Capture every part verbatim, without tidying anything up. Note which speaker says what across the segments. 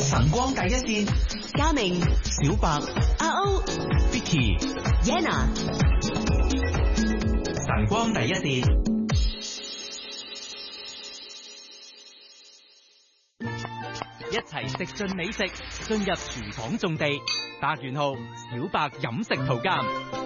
Speaker 1: 晨光第一線，
Speaker 2: 嘉明、
Speaker 1: 小白、
Speaker 2: 阿歐、
Speaker 1: Vicky、
Speaker 2: Yana，
Speaker 1: 晨光第一線。
Speaker 3: 一齊食盡美食，進入廚房種地。達元號小白飲食圖鑑。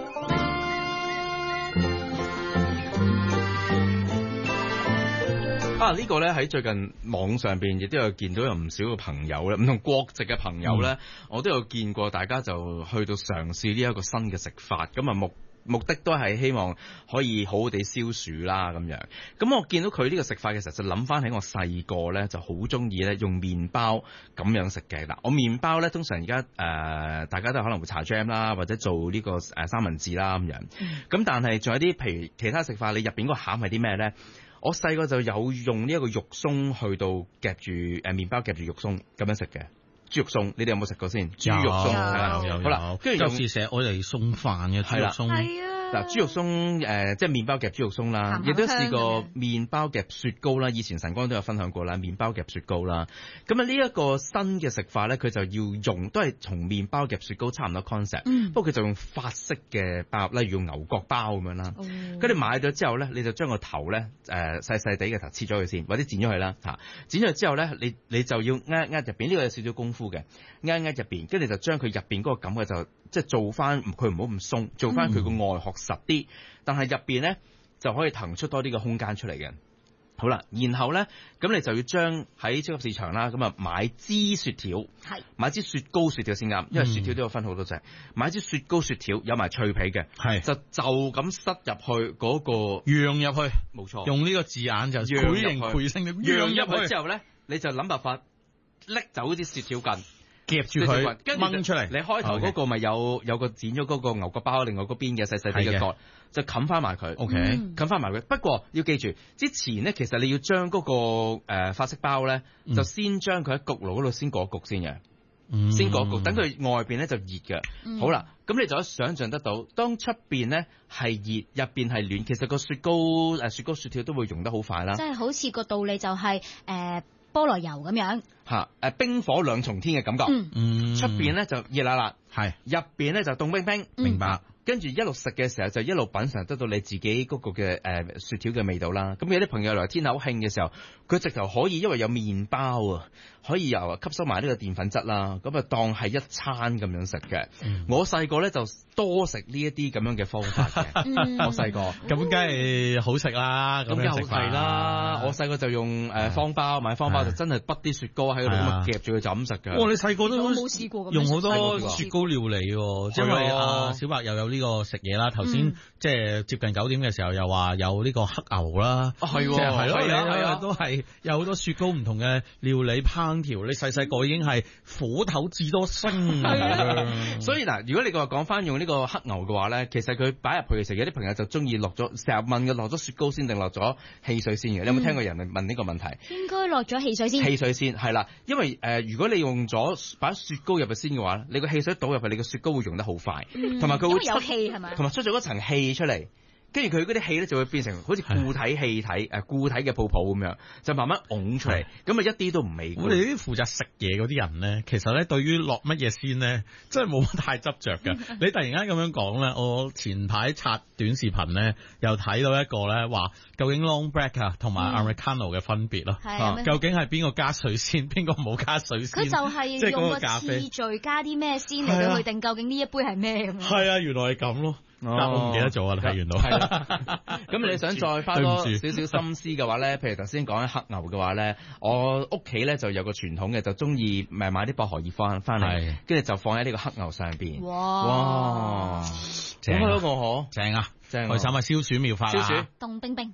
Speaker 4: 啊！呢、這個咧喺最近網上邊亦都有見到有唔少嘅朋友咧，唔同國籍嘅朋友咧，嗯、我都有見過，大家就去到嘗試呢一個新嘅食法，咁啊目目的都係希望可以好好地消暑啦咁樣。咁我見到佢呢個食法嘅時候，就諗翻起我細個咧就好中意咧用麵包咁樣食嘅。嗱，我麵包咧通常而家誒大家都可能會搽 jam 啦，或者做呢、這個誒、呃、三文治啦咁樣。咁、嗯、但係仲有啲譬如其他食法，你入邊個餡係啲咩咧？我細個就有用呢一個肉鬆去到夾住誒麵包夾住肉鬆咁樣食嘅豬肉鬆，你哋有冇食過先？豬肉鬆係啦，好啦，跟住有時成日我哋送飯嘅豬肉鬆。係啊。嗱，豬肉鬆誒、呃，即係麵包夾豬肉鬆啦，亦都試過麵包夾雪糕啦。以前晨光都有分享過啦，麵包夾雪糕啦。咁啊，呢一個新嘅食法咧，佢就要用都係從麵包夾雪糕差唔多 concept，嗯、不過佢就用法式嘅包，例如用牛角包咁樣啦。跟住、嗯、買咗之後咧，你就將個頭咧誒細細地嘅頭切咗佢先，或者剪咗佢啦嚇。剪咗佢之後咧，你你就要呃呃入邊，呢個有少少功夫嘅，呃呃入邊，跟住就將佢入邊嗰個感覺就即係做翻佢唔好咁鬆，做翻佢個外殼實啲，但係入邊咧就可以騰出多啲嘅空間出嚟嘅。好啦，然後咧咁你就要將喺超級市場啦，咁啊買支雪條，係是買支雪糕雪條先啱，因為雪條都有分好多隻。嗯、買支雪糕雪條有埋脆皮嘅，係是就就咁塞入去嗰、那個釀入去，冇錯，用呢個字眼就繪形繪聲咁釀入去之後咧，你就諗辦法拎走啲雪條筋。夾住佢，掹出嚟。你開頭嗰個咪有有個剪咗嗰個牛角包，另外嗰邊嘅細細啲嘅角，就冚翻埋佢。OK，冚翻埋佢。不過要記住，之前咧其實你要將嗰個誒法式包咧，就先將佢喺焗爐嗰度先裹焗先嘅，先裹焗，等佢外邊咧就熱嘅。好啦，咁你就可以想象得到，當出邊咧係熱，入邊係暖，其實個雪糕誒雪糕雪條都會溶得好快啦。即係好似個道理就係誒。菠蘿油咁樣嚇，誒冰火兩重天嘅感覺，嗯，出邊咧就熱辣辣，係入邊咧就凍冰冰，明白。跟住一路食嘅時候就一路品嚐得到你自己嗰個嘅誒雪條嘅味道啦。咁有啲朋友嚟天口慶嘅時候，佢直頭可以因為有麵包啊，可以又吸收埋呢個澱粉質啦，咁啊當係一餐咁樣食嘅。嗯、我細個咧就多食呢一啲咁樣嘅方法嘅。嗯、我細個咁梗係好食啦，咁樣食係啦。我細個就用誒方包，買方包就真係滗啲雪糕喺度咁啊夾住佢就咁食嘅。哇！你細個都冇試過用好多雪糕料理喎，因為啊小白又有呢個食嘢啦，頭先即係接近九點嘅時候又話有呢個黑牛啦，係喎，係咯，係啊，都係有好多雪糕唔同嘅料理烹調，你細細個已經係火頭至多星，所以嗱，如果你個講翻用呢個黑牛嘅話咧，其實佢擺入去嘅時候，有啲朋友就中意落咗，成日問嘅落咗雪糕先定落咗汽水先嘅，你有冇聽過人問呢個問題？應該落咗汽水先，汽水先係啦，因為誒如果你用咗擺雪糕入去先嘅話，你個汽水倒入去，你個雪糕會溶得好快，同埋佢會有氣係咪？同埋出咗嗰層氣出嚟，跟住佢嗰啲氣咧就會變成好似固體氣體誒的固體嘅泡泡咁樣，就慢慢拱出嚟，咁啊的一啲都唔味。我哋呢啲負責食嘢嗰啲人咧，其實咧對於落乜嘢先咧，真係冇乜太執着㗎。你突然間咁樣講咧，我前排刷短視頻咧，又睇到一個咧話，究竟 long black 啊同埋 Americano 嘅分別咯，嗯、究竟係邊個加水先，邊個冇加水先？佢就係用個次序加啲咩先嚟到去定究竟呢一杯係咩咁。係啊，原來係咁咯。但我唔記得咗啊！睇完到係啦。咁你想再花多少少心思嘅話咧，譬如頭先講黑牛嘅話咧，我屋企咧就有個傳統嘅，就中意咪買啲薄荷葉翻翻嚟，跟住就放喺呢個黑牛上邊。哇！哇！正啊！個可正啊！正！開心啊！消暑妙法啊！消暑凍冰冰。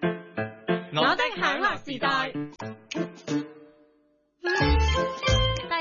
Speaker 4: 我的享樂時代。第三屆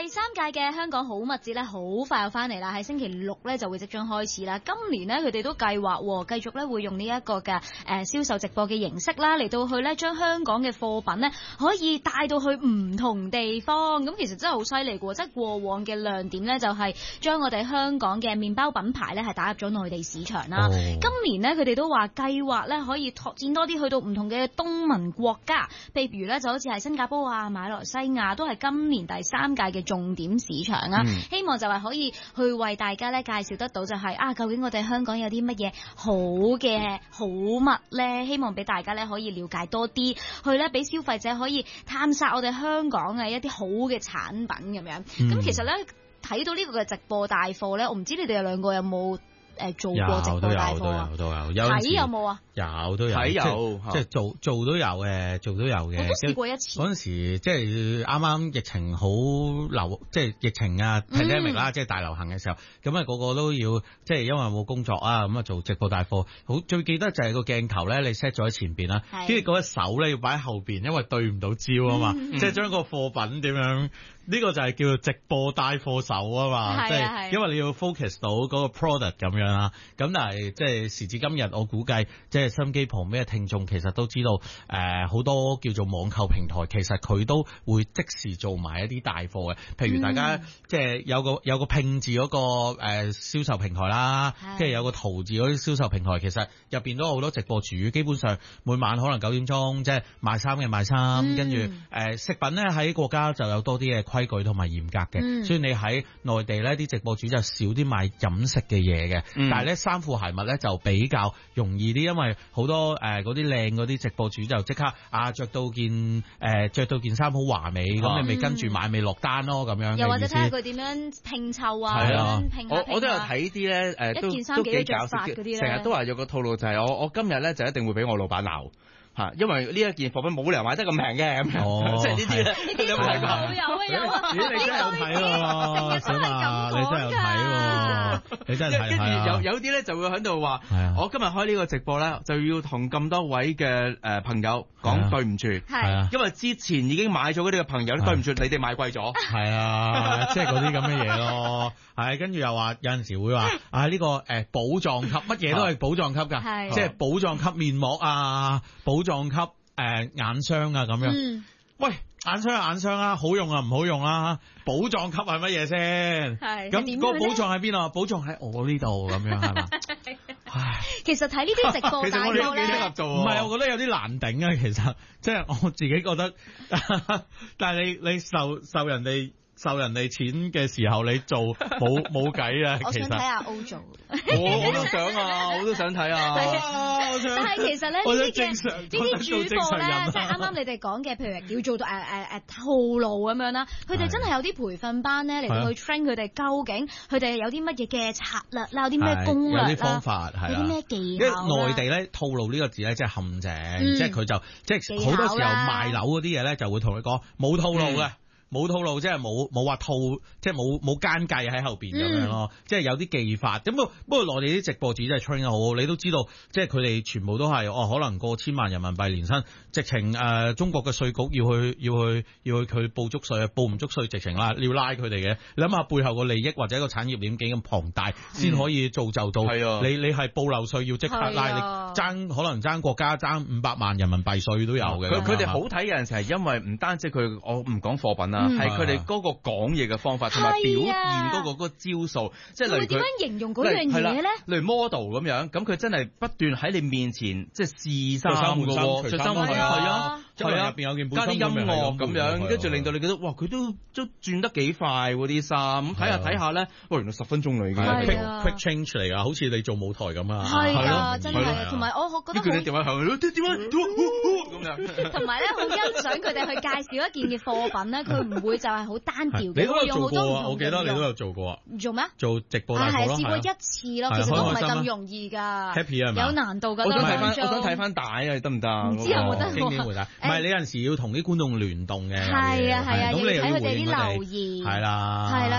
Speaker 5: 嘅香港好物節咧，好快又翻嚟啦，喺星期六咧就會即將開始啦。今年呢，佢哋都計劃繼續咧會用呢一個嘅誒銷售直播嘅形式啦，嚟到去咧將香港嘅貨品呢可以帶到去唔同地方。咁其實真係好犀利嘅，即係過往嘅亮點呢，就係將我哋香港嘅麵包品牌咧係打入咗內地市場啦。哦、今年呢，佢哋都話計劃咧可以拓展多啲去到唔同嘅東盟國家，譬如咧就好似係新加坡啊、馬來西亞都係今年第三屆嘅重點市場啊。嗯、希望就係可以去為大家咧介紹得到就係、是、啊，究竟我哋香港有啲乜嘢好嘅好物咧？希望俾大家咧可以了解多啲，去咧俾消費者可以探索我哋香港嘅一啲好嘅產品咁樣。咁、嗯、其實咧睇到呢個嘅直播帶貨咧，我唔知你哋兩個有冇？誒做過直播帶貨啊？
Speaker 6: 有都有都有都有。睇
Speaker 5: 有冇啊？
Speaker 6: 有都有。睇有，即係做做都有嘅，做都有嘅。
Speaker 5: 我都試過一次。
Speaker 6: 嗰陣時即係啱啱疫情好流，即係疫情啊 pandemic 啦，即係大流行嘅時候，咁啊個個都要即係因為冇工作啊，咁啊做直播帶貨。好最記得就係個鏡頭咧，你 set 咗喺前邊啦，跟住嗰隻手咧要擺喺後邊，因為對唔到焦啊嘛，即係將個貨品點樣。呢個就係叫做直播帶貨手啊嘛，即係因為你要 focus 到嗰個 product 咁樣啦。咁但係即係時至今日，我估計即係收音機旁邊嘅聽眾其實都知道，誒、呃、好多叫做網購平台，其實佢都會即時做埋一啲帶貨嘅。譬如大家、嗯、即係有個有個拼字嗰個誒銷售平台啦，跟住有個圖字嗰啲銷售平台，其實入邊都有好多直播主，基本上每晚可能九點鐘即係賣衫嘅賣衫，跟住誒食品咧喺國家就有多啲嘅規矩同埋嚴格嘅，嗯、所以你喺內地咧啲直播主就少啲賣飲食嘅嘢嘅，嗯、但係咧衫褲鞋襪咧就比較容易啲，因為好多誒嗰啲靚嗰啲直播主就即刻啊着到件誒着、呃、到件衫好華美，咁、啊、你咪跟住買咪落單咯咁樣。
Speaker 5: 又或者睇下佢點樣拼湊啊，點樣拼下拼下。
Speaker 4: 我我都有睇啲咧誒，都都幾搞笑，成日都話有個套路就係我我今日咧就一定會俾我老闆鬧。嚇，因為呢一件貨品冇理由買得咁平嘅咁樣，即係呢啲咧，你有冇睇過？
Speaker 5: 有啊有啊！
Speaker 6: 咦，你真係有睇喎，小馬，你真係有睇喎，你真係睇。跟住
Speaker 4: 有有啲咧就會喺度話，我今日開呢個直播咧，就要同咁多位嘅誒朋友講對唔住，係啊，因為之前已經買咗嗰啲嘅朋友咧，對唔住，你哋買貴咗，
Speaker 6: 係啊，即係嗰啲咁嘅嘢咯。係，跟住又話有陣時會話啊呢個誒寶藏級，乜嘢都係寶藏級㗎，即係寶藏級面膜啊，寶藏級誒、呃、眼霜啊咁樣。嗯、喂，眼霜啊眼霜啊，好用啊唔好用啊？寶藏級係乜嘢先？係咁個寶藏喺邊啊？寶藏喺我呢度咁樣係嘛？唉，
Speaker 5: 其實睇呢啲直播帶貨咧，
Speaker 6: 唔係我覺得有啲難頂啊。其實即係我自己覺得，但係你你受受人哋。受人哋錢嘅時候，你做冇冇計啊！其實
Speaker 5: 我想睇下 O 做，
Speaker 4: 我我都想啊，我都想睇啊。
Speaker 5: 但係其實咧，呢啲嘅呢啲主播咧，即係啱啱你哋講嘅，譬如叫做誒誒誒套路咁樣啦，佢哋真係有啲培訓班咧嚟到去 train 佢哋，究竟佢哋有啲乜嘢嘅策略啦，有啲咩攻略啦，
Speaker 6: 有啲方法係
Speaker 5: 有啲咩技巧啦。
Speaker 6: 因為內地咧套路呢個字咧，即係陷阱，即係佢就即係好多時候賣樓嗰啲嘢咧，就會同你講冇套路嘅。冇套路，即係冇冇話套，即係冇冇奸計喺後邊咁樣咯，嗯、即係有啲技法。咁不不過內地啲直播主真係 train 得好好，你都知道，即係佢哋全部都係哦，可能過千萬人民幣年薪，直情誒、呃、中國嘅稅局要去要去要去佢報足稅啊，報唔足稅直情啦，你要拉佢哋嘅。你諗下背後個利益或者個產業鏈幾咁龐大，先、嗯、可以造就到。係啊，你你係報漏稅要即刻拉，你爭可能爭國家爭五百萬人民幣稅都有嘅。
Speaker 4: 佢佢哋好睇嘅陣時係因為唔單止佢，我唔講貨品啦，係佢哋嗰個講嘢嘅方法同埋表現嗰個嗰個招數，即係例如佢點樣
Speaker 5: 形容嗰樣嘢咧？
Speaker 4: 例如 model 咁樣，咁佢真係不斷喺你面前即係試衫嘅喎，着衫係啊，係啊，入邊有件加啲音樂咁樣，跟住令到你覺得哇，佢都都轉得幾快喎啲衫，咁睇下睇下咧，哇，原來十分鐘嚟嘅
Speaker 6: quick change 嚟㗎，好似你做舞台咁啊，
Speaker 5: 係啊，真係，同埋我覺得
Speaker 4: 佢哋點樣行？點點樣咁樣？
Speaker 5: 同埋咧，好欣賞佢哋去介紹一件嘅貨品咧，佢唔會就係好單調嘅。
Speaker 6: 你都有做過啊？我記得你都有做過啊。
Speaker 5: 做咩？
Speaker 6: 做直播帶貨咯。係試過一
Speaker 5: 次咯，其實都唔係咁容易㗎。
Speaker 6: Happy 係嘛？
Speaker 5: 有難度㗎。
Speaker 4: 我想睇翻，我想睇翻帶啊，得唔得啊？
Speaker 5: 唔知有冇得
Speaker 6: 經典回答。唔係你有陣時要同啲觀眾聯動嘅。
Speaker 5: 係啊係啊，要睇佢哋啲留言。
Speaker 6: 係啦。
Speaker 5: 係啦，咁所以我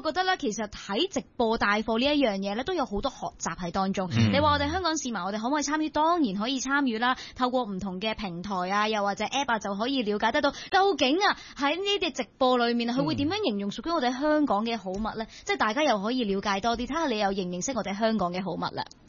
Speaker 5: 覺得咧，其實睇直播帶貨呢一樣嘢咧，都有好多學習喺當中。
Speaker 4: 嗯、
Speaker 5: 你話我哋香港市民，我哋可唔可以參與？當然可以參與啦。透過唔同嘅平台啊，又或者 App 啊，就可以了解得到究竟啊喺呢啲直播裏面，佢會點樣形容屬於我哋香港嘅好物咧？即係大家又可以了解多啲，睇下你又認唔認識我哋香港嘅好物啦。